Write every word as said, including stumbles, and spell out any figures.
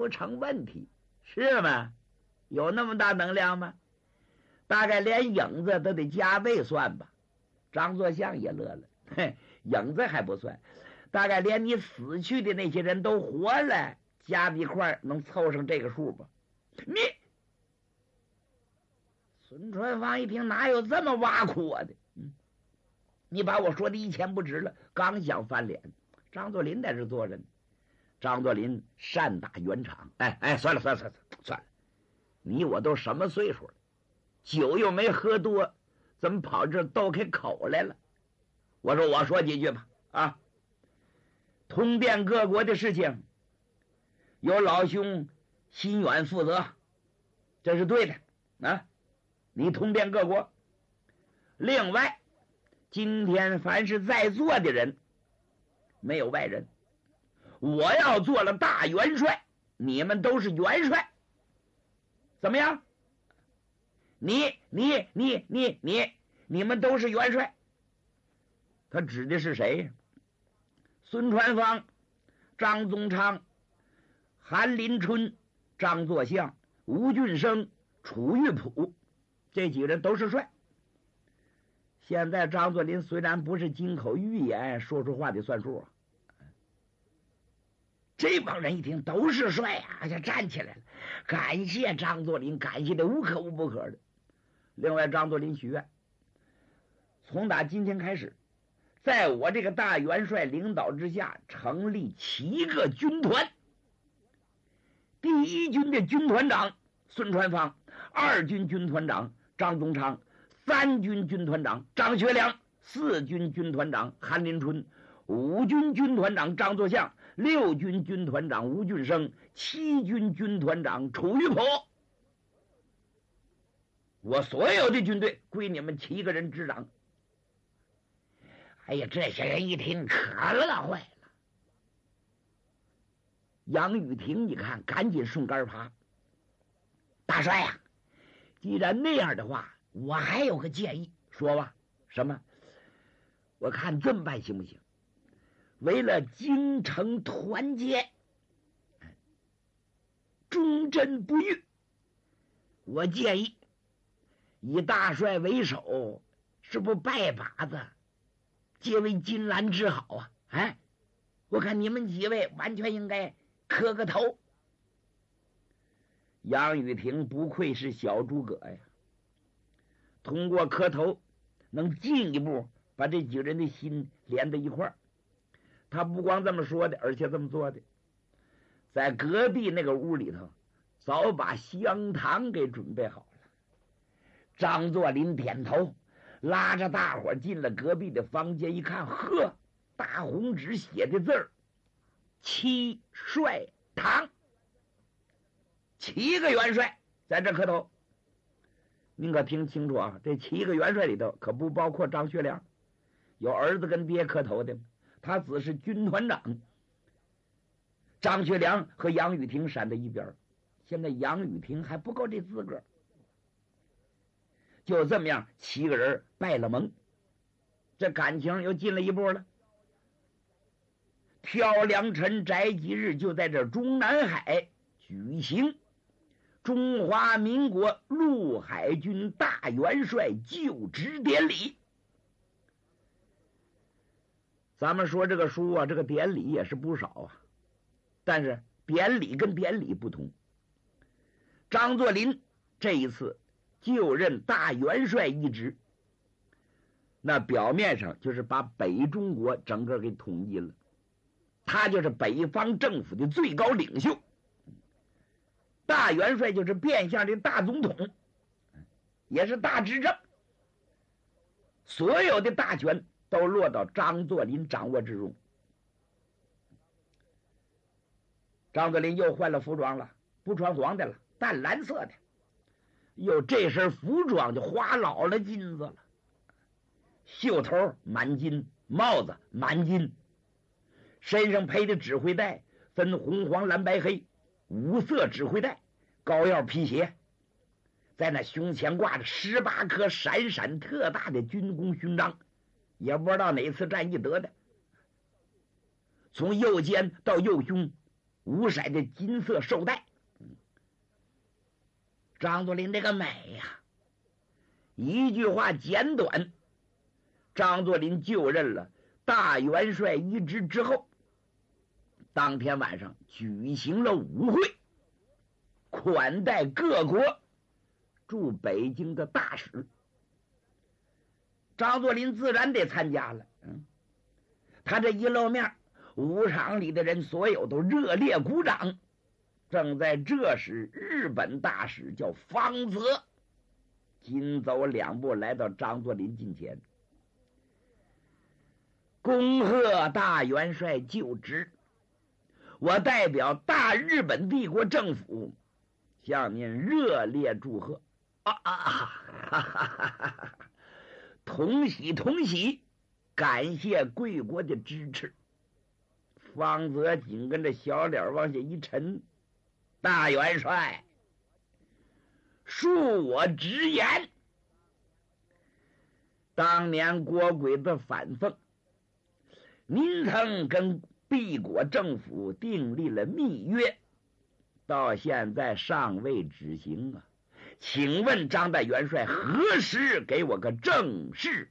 不成问题，是吗？有那么大能量吗？大概连影子都得加倍算吧。张作相也乐了，嘿，影子还不算，大概连你死去的那些人都活了，加在一块能凑上这个数吧？你孙传芳一听，哪有这么挖苦我的？嗯，你把我说的一钱不值了，刚想翻脸，张作霖在这坐着呢。张作霖善打圆场，哎哎，算了算了算了算了，你我都什么岁数了，酒又没喝多，怎么跑这斗开口来了？我说我说几句吧啊！通电各国的事情，由老兄心远负责，这是对的啊！你通电各国。另外，今天凡是在座的人，没有外人。我要做了大元帅，你们都是元帅，怎么样？你你你你你你们都是元帅。他指的是谁？孙传芳、张宗昌、韩林春、张作相、吴俊升、楚玉璞，这几个人都是帅。现在张作霖虽然不是金口玉言，说出话得算数啊。这帮人一听都是帅啊，就站起来了，感谢张作霖，感谢的无可无不可的。另外，张作霖许愿，从打今天开始，在我这个大元帅领导之下，成立七个军团。第一军的军团长孙传芳，二军军团长张宗昌，三军军团长张学良，四军军团长韩林春，五军军团长张作相，六军军团长吴俊升，七军军团长楚玉璞。我所有的军队归你们七个人执掌。哎呀，这些人一听可乐坏了。杨雨婷一看，赶紧顺杆爬。大帅呀、啊，既然那样的话，我还有个建议，说吧。什么？我看这么办行不行？为了京城团结，忠贞不渝，我建议以大帅为首，是不拜把子，皆为金兰之好啊！哎，我看你们几位完全应该磕个头。杨雨婷不愧是小诸葛呀，通过磕头能进一步把这几个人的心连在一块儿。他不光这么说的，而且这么做的。在隔壁那个屋里头，早把香糖给准备好了。张作霖点头，拉着大伙进了隔壁的房间，一看，呵，大红纸写的字儿：七帅堂。七个元帅在这磕头。您可听清楚啊，这七个元帅里头可不包括张学良，有儿子跟爹磕头的，他只是军团长。张学良和杨雨婷闪在一边，现在杨雨婷还不够这资格。就这么样，七个人拜了盟，这感情又进了一步了。挑良辰摘吉日，就在这中南海举行中华民国陆海军大元帅就职典礼。咱们说这个书啊，这个典礼也是不少啊，但是典礼跟典礼不同。张作霖这一次就任大元帅一职，那表面上就是把北中国整个给统一了，他就是北方政府的最高领袖。大元帅就是变相的大总统，也是大执政，所有的大权都落到张作霖掌握之中。张作霖又换了服装了，不穿黄的了，淡蓝色的，又这身服装就花老了金子了，袖头满金，帽子满金，身上配的指挥带分红黄蓝白黑五色指挥带，高腰皮鞋，在那胸前挂着十八颗闪闪特大的军功勋章，也不知道哪次战役得的。从右肩到右胸五色的金色绶带。张作霖这个美呀，一句话简短，张作霖就任了大元帅一职之后，当天晚上举行了舞会，款待各国驻北京的大使。张作霖自然得参加了。嗯，他这一露面，舞场里的人所有都热烈鼓掌。正在这时，日本大使叫方泽，紧走两步来到张作霖近前，恭贺大元帅就职，我代表大日本帝国政府向您热烈祝贺。啊啊哈哈哈哈！同喜同喜，感谢贵国的支持。方泽紧跟着小脸往下一沉，大元帅，恕我直言，当年郭鬼子反奉，您曾跟帝国政府订立了密约，到现在尚未执行啊！请问张大元帅何时给我个正式